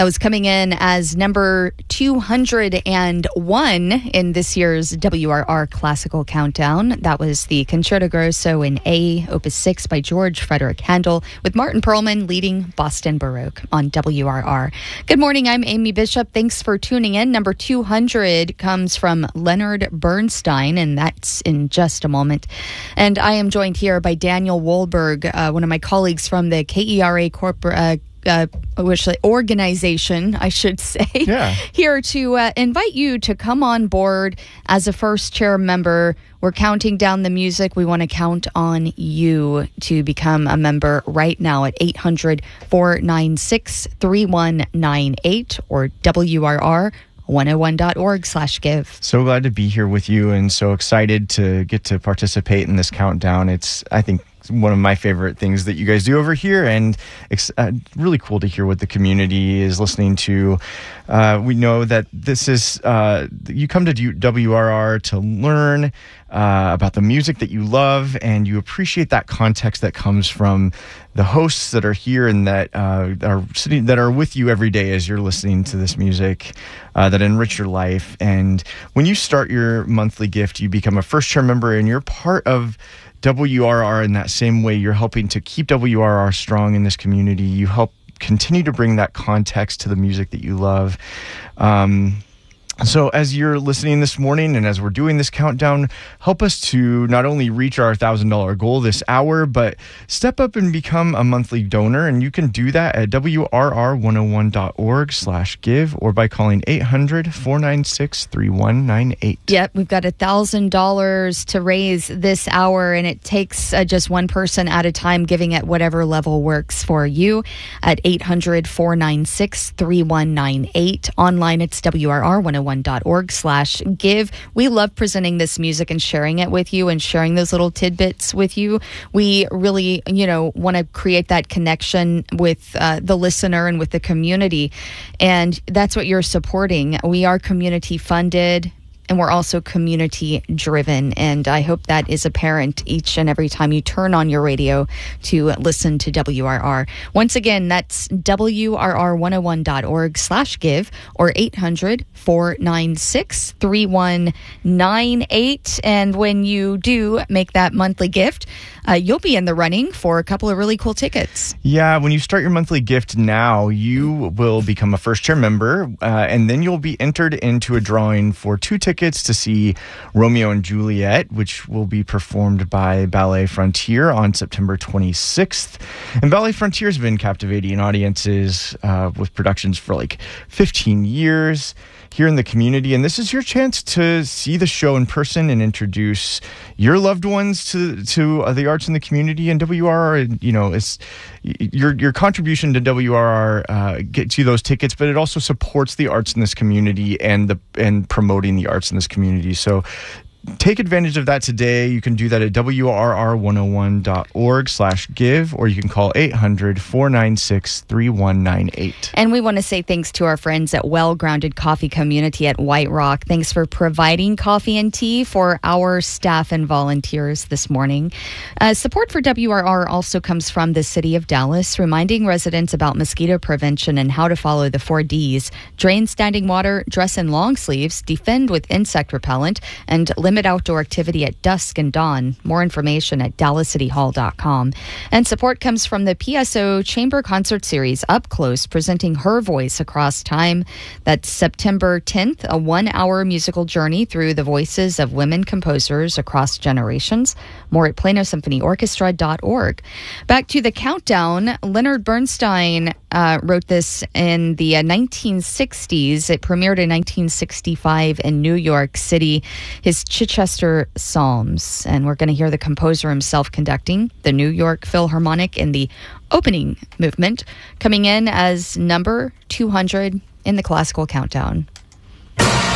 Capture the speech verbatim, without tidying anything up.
That was coming in as number two hundred one in this year's W R R Classical Countdown. That was the Concerto Grosso in A, Opus six by George Frederick Handel, with Martin Perlman leading Boston Baroque on W R R. Good morning, I'm Amy Bishop. Thanks for tuning in. Number two hundred comes from Leonard Bernstein, and that's in just a moment. And I am joined here by Daniel Wohlberg, uh, one of my colleagues from the K E R A corporate uh, Uh, which organization, I should say, yeah. here to uh, invite you to come on board as a first chair member. We're counting down the music. We want to count on you to become a member right now at eight hundred, four nine six, three one nine eight or W R R one oh one dot org slash give. So glad to be here with you and so excited to get to participate in this countdown. It's, I think, one of my favorite things that you guys do over here, and it's uh, really cool to hear what the community is listening to. Uh, we know that this is, uh, you come to W R R to learn uh, about the music that you love, and you appreciate that context that comes from the hosts that are here and that uh, are sitting, that are with you every day as you're listening to this music uh, that enrich your life. And when you start your monthly gift, you become a first chair member, and you're part of W R R in that same way. You're helping to keep W R R strong in this community. You help continue to bring that context to the music that you love. Um, so as you're listening this morning and as we're doing this countdown, help us to not only reach our one thousand dollars goal this hour, but step up and become a monthly donor. And you can do that at W R R one oh one dot org slash give or by calling eight hundred, four nine six, three one nine eight. Yep, we've got one thousand dollars to raise this hour, and it takes uh, just one person at a time, giving at whatever level works for you at eight hundred, four nine six, three one nine eight. Online, it's W R R one oh one dot org slash give. We love presenting this music and sharing it with you and sharing those little tidbits with you. We really, you know, want to create that connection with uh, the listener and with the community. And that's what you're supporting. We are community funded, and we're also community driven. And I hope that is apparent each and every time you turn on your radio to listen to W R R. Once again, that's W R R one oh one dot org slash give or eight hundred, four nine six, three one nine eight. And when you do make that monthly gift, uh, you'll be in the running for a couple of really cool tickets. Yeah, when you start your monthly gift now, you will become a first chair member, uh, and then you'll be entered into a drawing for two tickets Tickets to see Romeo and Juliet, which will be performed by Ballet Frontier on September twenty-sixth. And Ballet Frontier has been captivating audiences uh, with productions for like fifteen years here in the community. And this is your chance to see the show in person and introduce your loved ones to to uh, the arts in the community. And W R R, you know, it's your your contribution to W R R uh, gets you those tickets, but it also supports the arts in this community and the and promoting the arts in this community. So take advantage of that today. You can do that at W R R one oh one dot org slash give, or you can call eight hundred, four nine six, three one nine eight. And we want to say thanks to our friends at Well Grounded Coffee Community at White Rock. Thanks for providing coffee and tea for our staff and volunteers this morning. Uh, support for W R R also comes from the City of Dallas, reminding residents about mosquito prevention and how to follow the four Ds. Drain standing water, dress in long sleeves, defend with insect repellent, and limit outdoor activity at dusk and dawn. More information at dallas city hall dot com. And support comes from the P S O Chamber Concert Series Up Close, presenting Her Voice Across Time. That's September tenth, a one-hour musical journey through the voices of women composers across generations. More at plano symphony orchestra dot org. Back to the countdown, Leonard Bernstein uh, wrote this in the uh, nineteen sixties. It premiered in nineteen sixty-five in New York City. His Chichester Psalms, and we're going to hear the composer himself conducting the New York Philharmonic in the opening movement, coming in as number two hundred in the classical countdown.